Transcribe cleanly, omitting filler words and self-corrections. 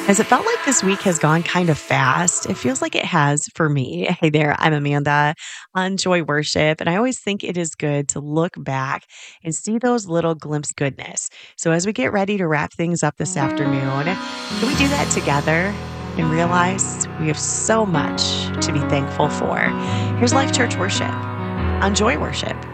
Has it felt like this week has gone kind of fast? It feels like it has for me. Hey there, I'm Amanda on Joy Worship, and I always think it is good to look back and see those little glimpse goodness. So as we get ready to wrap things up this afternoon, can we do that together and realize we have so much to be thankful for? Here's Life Church Worship on Joy Worship.